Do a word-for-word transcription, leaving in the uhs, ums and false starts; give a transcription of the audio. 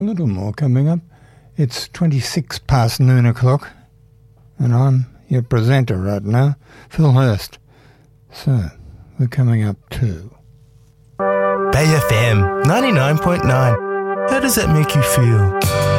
A little more coming up. It's twenty-six past noon o'clock, and I'm your presenter right now, Phil Hurst. So, we're coming up to Bay F M ninety-nine point nine. How does that make you feel?